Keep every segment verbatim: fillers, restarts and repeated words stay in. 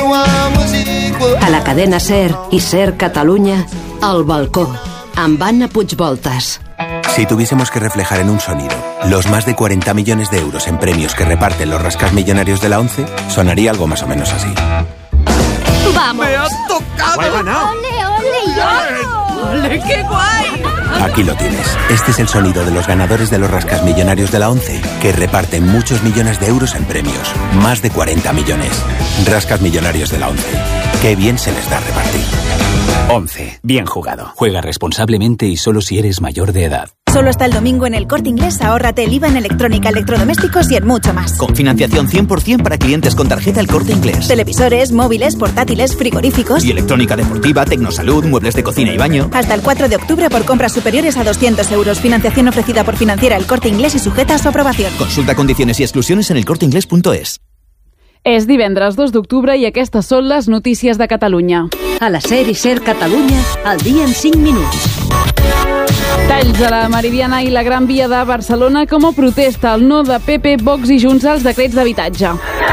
A la cadena SER i SER Catalunya, El Balcó, amb Anna Puigvoltas. Si tuviésemos que reflejar en un sonido los más de cuarenta millones de euros en premios que reparten los rascasmillonarios de la ONCE, sonaría algo más o menos así. ¡Vamos! ¡Me has tocado! ¡Ole, ole, yo! ¡Ole, qué guay! Aquí lo tienes. Este es el sonido de los ganadores de los rascasmillonarios de la ONCE, que reparten muchos millones de euros en premios. Más de cuarenta millones. Rascasmillonarios de la ONCE. Qué bien se les da repartir. ONCE. Bien jugado. Juega responsablemente y solo si eres mayor de edad. Solo hasta el domingo en El Corte Inglés, ahórrate el I V A en electrónica, electrodomésticos y en mucho más. Con financiación cien por ciento para clientes con tarjeta El Corte Inglés. Televisores, móviles, portátiles, frigoríficos. Y electrónica deportiva, tecnosalud, muebles de cocina y baño. Hasta el cuatro de octubre por compras superiores a doscientos euros. Financiación ofrecida por Financiera El Corte Inglés y sujeta a su aprobación. Consulta condiciones y exclusiones en elcorteinglés punto es. És divendres dos d'octubre i aquestes són les notícies de Catalunya. A la SER i SER Catalunya, al dia en cinc minuts. Talls a la Meridiana i la Gran Via de Barcelona com a protesta al no de P P, Vox i Junts als decrets d'habitatge.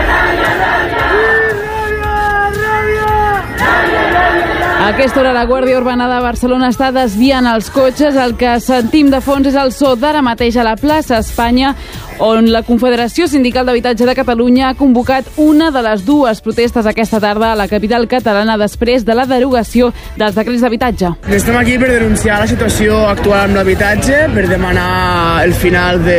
A aquesta hora la Guàrdia Urbana de Barcelona està desviant els cotxes. El que sentim de fons és el so d'ara mateix a la plaça Espanya, on la Confederació Sindical d'Habitatge de Catalunya ha convocat una de les dues protestes aquesta tarda a la capital catalana després de la derogació dels decrets d'habitatge. Estem aquí per denunciar la situació actual amb l'habitatge, per demanar el final de,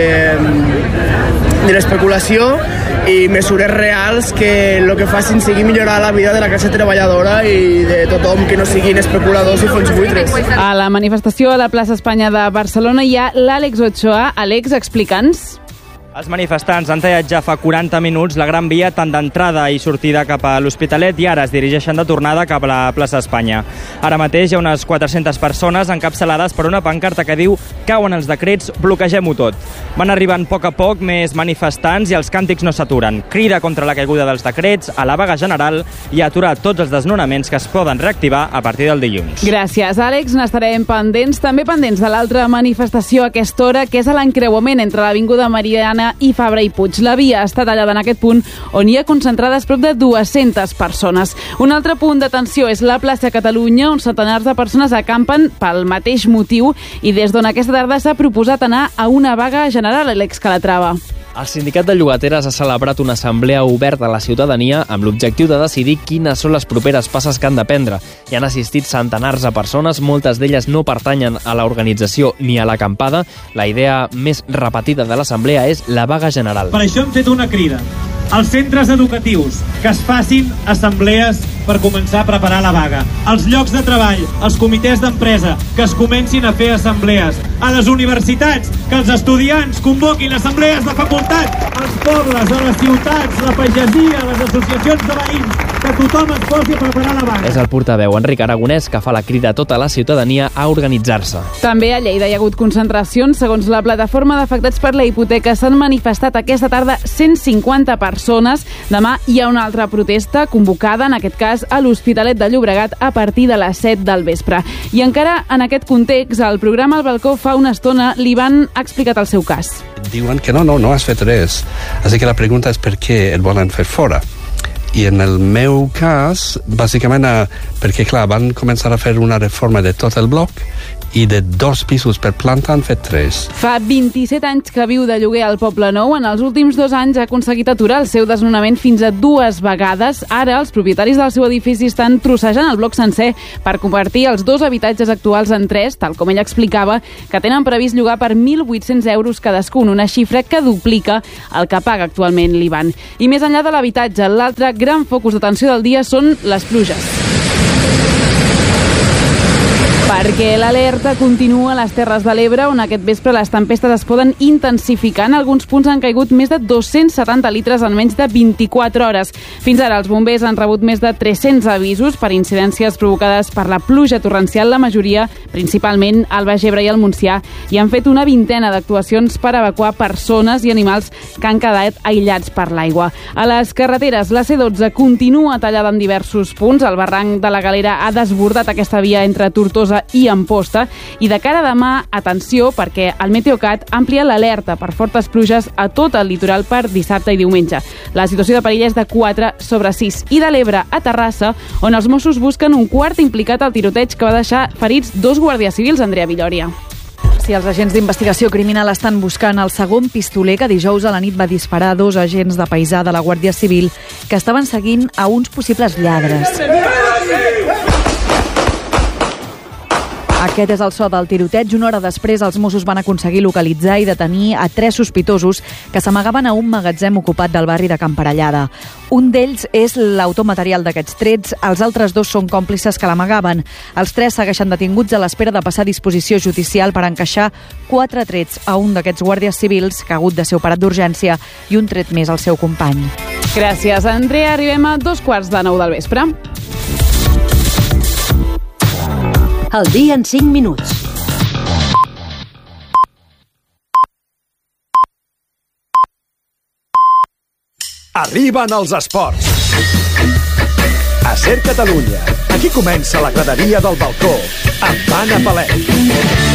de l'especulació i mesures reals que el que facin sigui millorar la vida de la classe treballadora i de tothom que no siguin especuladors i fons buitres. A la manifestació a la plaça Espanya de Barcelona hi ha l'Àlex Ochoa. Àlex, explica'ns. Els manifestants han tallat ja fa quaranta minuts la Gran Via tant d'entrada i sortida cap a l'Hospitalet i ara es dirigeixen de tornada cap a la plaça Espanya. Ara mateix hi ha unes quatre-centes persones encapçalades per una pancarta que diu «Cauen els decrets, bloquegem-ho tot». Van arribant a poc a poc més manifestants i els càntics no s'aturen. Crida contra la caiguda dels decrets, a la vaga general i a aturar tots els desnonaments que es poden reactivar a partir del dilluns. Gràcies, Àlex. N'estarem pendents. També pendents de l'altra manifestació a aquesta hora, que és a l'encreuament entre l'Avinguda Meridiana i Fabra i Puig. La via està tallada en aquest punt on hi ha concentrades prop de dues-centes persones. Un altre punt d'atenció és la plaça Catalunya, on centenars de persones acampen pel mateix motiu i des d'on aquesta tarda s'ha proposat anar a una vaga general, Àlex Calatrava. El Sindicat de Llogateres ha celebrat una assemblea oberta a la ciutadania amb l'objectiu de decidir quines són les properes passes que han de prendre. Hi han assistit centenars de persones, moltes d'elles no pertanyen a l'organització ni a l'acampada. La idea més repetida de l'assemblea és la vaga general. Per això hem fet una crida als centres educatius que es facin assemblees per començar a preparar la vaga. Als llocs de treball, als comitès d'empresa, que es comencin a fer assemblees. A les universitats, que els estudiants convoquin assemblees de facultat. Als pobles, a les ciutats, la pagesia, les associacions de veïns, que tothom es posi a preparar la vaga. És el portaveu Enric Aragonès que fa la crida a tota la ciutadania a organitzar-se. També a Lleida hi ha hagut concentracions. Segons la plataforma d'afectats per la hipoteca, s'han manifestat aquesta tarda cent cinquanta persones. Demà hi ha una altra protesta convocada, en aquest cas a l'Hospitalet de Llobregat, a partir de les set del vespre. I encara en aquest context, el programa El Balcó fa una estona li van explicat el seu cas. Diuen que no, no, no has fet res. Així que la pregunta és per què et volen fer fora. I en el meu cas, bàsicament, perquè clar, van començar a fer una reforma de tot el bloc i de dos pisos per planta han fet tres. Fa vint-i-set anys que viu de lloguer al Poble Nou. En els últims dos anys ha aconseguit aturar el seu desnonament fins a dues vegades. Ara els propietaris del seu edifici estan trossejant el bloc sencer per convertir els dos habitatges actuals en tres, tal com ell explicava, que tenen previst llogar per mil vuit-cents euros cadascun, una xifra que duplica el que paga actualment l'Ivan. I més enllà de l'habitatge, l'altre gran focus d'atenció del dia són les pluges. Perquè l'alerta continua a les Terres de l'Ebre, on aquest vespre les tempestes es poden intensificar. En alguns punts han caigut més de dos-cents setanta litres en menys de vint-i-quatre hores. Fins ara els bombers han rebut més de tres-cents avisos per incidències provocades per la pluja torrencial, la majoria principalment al Baix Ebre i al Montsià, i han fet una vintena d'actuacions per evacuar persones i animals que han quedat aïllats per l'aigua. A les carreteres, la C dotze continua tallada en diversos punts. El barranc de la Galera ha desbordat aquesta via entre Tortosa Tortosa i Amposta. I de cara a demà, atenció, perquè el Meteocat amplia l'alerta per fortes pluges a tot el litoral per dissabte i diumenge. La situació de perill és de quatre sobre sis. I de l'Ebre a Terrassa, on els Mossos busquen un quart implicat al tiroteig que va deixar ferits dos guàrdies civils, Andrea Villòria. Si els agents d'investigació criminal estan buscant el segon pistoler que dijous a la nit va disparar dos agents de paisà de la Guàrdia Civil que estaven seguint a uns possibles lladres. Aquest és el so del tiroteig. Una hora després, els Mossos van aconseguir localitzar i detenir a tres sospitosos que s'amagaven a un magatzem ocupat del barri de Camparellada. Un d'ells és l'autor material d'aquests trets, els altres dos són còmplices que l'amagaven. Els tres segueixen detinguts a l'espera de passar a disposició judicial per encaixar quatre trets a un d'aquests guàrdies civils que ha hagut de ser operat d'urgència i un tret més al seu company. Gràcies, Andrea. Arribem a dos quarts de nou del vespre. El dia en cinc minuts. Arriben els esports. A Ser Catalunya. Aquí comença la graderia del balcó amb Anna Palet.